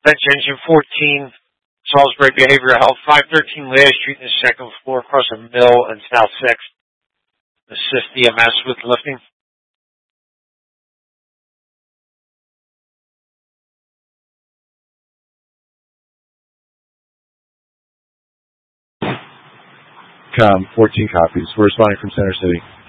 Bench Engine 14, Salisbury Behavioral Health, 513 Leah Street in the second floor across a mill and South 6th. Assist EMS with lifting. Com 14 copies. We're responding from Center City.